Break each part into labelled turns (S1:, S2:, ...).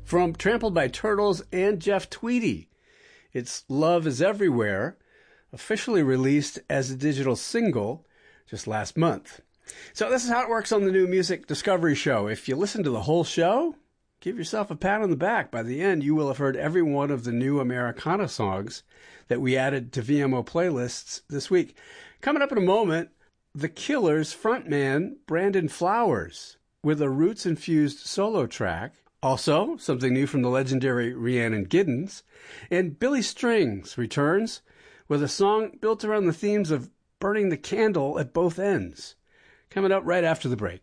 S1: from Trampled by Turtles and Jeff Tweedy. It's Love is Everywhere, officially released as a digital single just last month. So this is how it works on the new Music Discovery Show. If you listen to the whole show, give yourself a pat on the back. By the end, you will have heard every one of the new Americana songs that we added to VMO playlists this week. Coming up in a moment, The Killers frontman Brandon Flowers with a roots-infused solo track. Also, something new from the legendary Rhiannon Giddens. And Billy Strings returns with a song built around the themes of burning the candle at both ends. Coming up right after the break.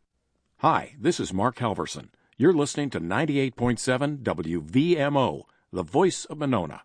S2: Hi, this is Mark Halverson. You're listening to 98.7 WVMO, the voice of Monona.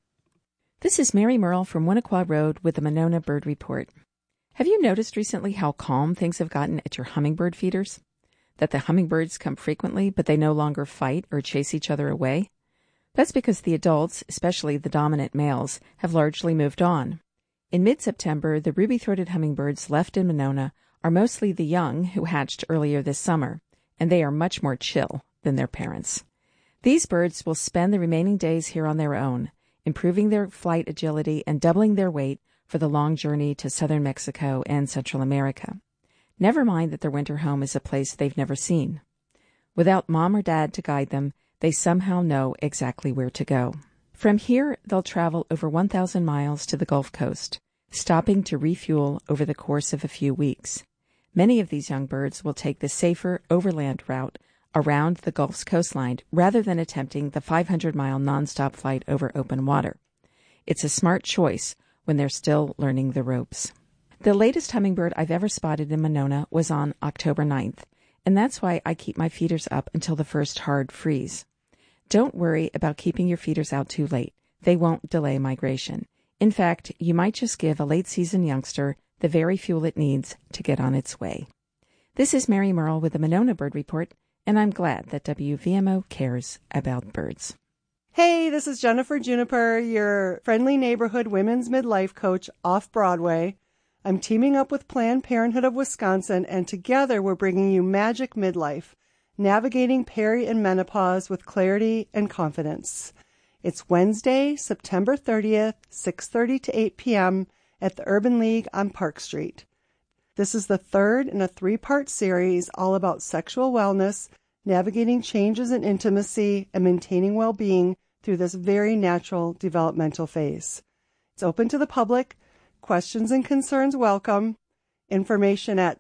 S3: This is Mary Merle from Winnequa Road with the Monona Bird Report. Have you noticed recently how calm things have gotten at your hummingbird feeders? That the hummingbirds come frequently, but they no longer fight or chase each other away? That's because the adults, especially the dominant males, have largely moved on. In mid-September, the ruby-throated hummingbirds left in Monona are mostly the young who hatched earlier this summer, and they are much more chill than their parents. These birds will spend the remaining days here on their own, improving their flight agility and doubling their weight for the long journey to southern Mexico and Central America. Never mind that their winter home is a place they've never seen. Without mom or dad to guide them, they somehow know exactly where to go. From here, they'll travel over 1,000 miles to the Gulf Coast, stopping to refuel over the course of a few weeks. Many of these young birds will take the safer overland route around the Gulf's coastline rather than attempting the 500-mile nonstop flight over open water. It's a smart choice when they're still learning the ropes. The latest hummingbird I've ever spotted in Monona was on October 9th, and that's why I keep my feeders up until the first hard freeze. Don't worry about keeping your feeders out too late. They won't delay migration. In fact, you might just give a late-season youngster the very fuel it needs to get on its way. This is Mary Merle with the Monona Bird Report, and I'm glad that WVMO cares about birds.
S4: Hey, this is Jennifer Juniper, your friendly neighborhood women's midlife coach off Broadway. I'm teaming up with Planned Parenthood of Wisconsin, and together we're bringing you Magic Midlife, navigating peri and menopause with clarity and confidence. It's Wednesday, September 30th, 6:30 to 8 p.m. at the Urban League on Park Street. This is the third in a 3-part series all about sexual wellness, navigating changes in intimacy, and maintaining well-being through this very natural developmental phase. It's open to the public. Questions and concerns welcome. Information at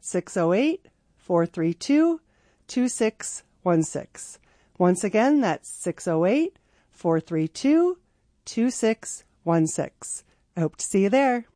S4: 608-432-2616. Once again, that's 608-432-2616. I hope to see you there.